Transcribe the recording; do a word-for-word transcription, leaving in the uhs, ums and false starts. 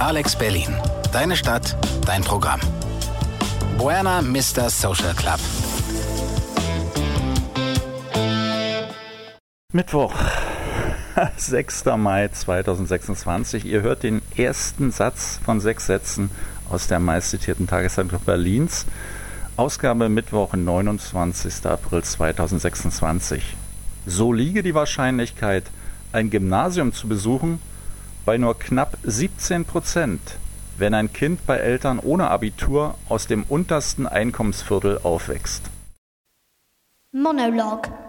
Alex Berlin. Deine Stadt, dein Programm. Buena Mister Social Club. Mittwoch, sechster Mai zweitausendsechsundzwanzig. Ihr hört den ersten Satz von sechs Sätzen aus der meistzitierten Tageszeitung Berlins. Ausgabe Mittwoch, neunundzwanzigster April zweitausendsechsundzwanzig. So liege die Wahrscheinlichkeit, ein Gymnasium zu besuchen, bei nur knapp siebzehn Prozent, wenn ein Kind bei Eltern ohne Abitur aus dem untersten Einkommensviertel aufwächst. Monolog.